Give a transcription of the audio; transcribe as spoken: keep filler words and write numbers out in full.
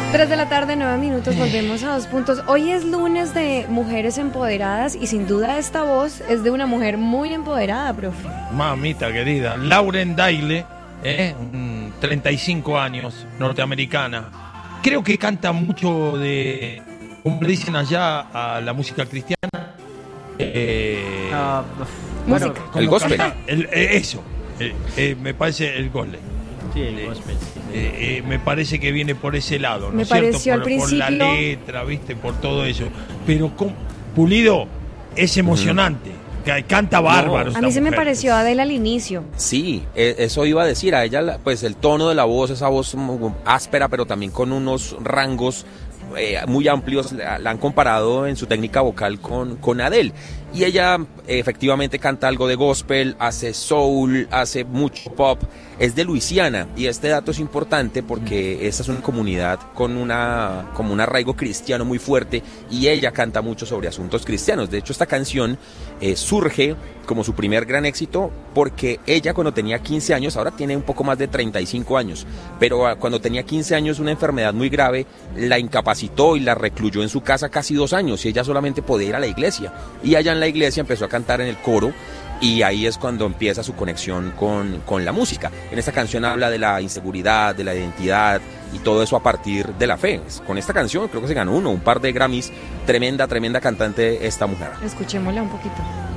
Tres de la tarde, nueve minutos, volvemos a Dos Puntos. Hoy es lunes de mujeres empoderadas y sin duda esta voz es de una mujer muy empoderada, profe. Mamita querida, Lauren Daigle, ¿eh? treinta y cinco años, norteamericana. Creo que canta mucho de, como le dicen allá, a la música cristiana. Eh, uh, bueno, el gospel. El, eh, eso, eh, eh, me parece el gospel. Sí, el gospel. Sí. Eh, eh, me parece que viene por ese lado, ¿no me es cierto? pareció Por, al principio... por la letra, ¿viste? Por todo eso. Pero con, Pulido es emocionante. Uh-huh. Canta bárbaro. No, a mí se mujer. me pareció Adele al inicio. Sí, eso iba a decir. A ella, pues el tono de la voz, esa voz áspera, pero también con unos rangos eh, muy amplios, la, la han comparado en su técnica vocal con, con Adele. Y ella efectivamente canta algo de gospel, hace soul, hace mucho pop. Es de Luisiana y este dato es importante porque esta es una comunidad con una como un arraigo cristiano muy fuerte y ella canta mucho sobre asuntos cristianos. De hecho, esta canción eh, surge como su primer gran éxito porque ella cuando tenía quince años, ahora tiene un poco más de treinta y cinco años, pero cuando tenía quince años una enfermedad muy grave la incapacitó y la recluyó en su casa casi dos años y ella solamente podía ir a la iglesia. Y allá en la iglesia empezó a cantar en el coro. Y ahí es cuando empieza su conexión con, con la música. En esta canción habla de la inseguridad, de la identidad y todo eso a partir de la fe. Con esta canción creo que se ganó uno, un par de Grammys. Tremenda, tremenda cantante esta mujer. Escuchémosla un poquito.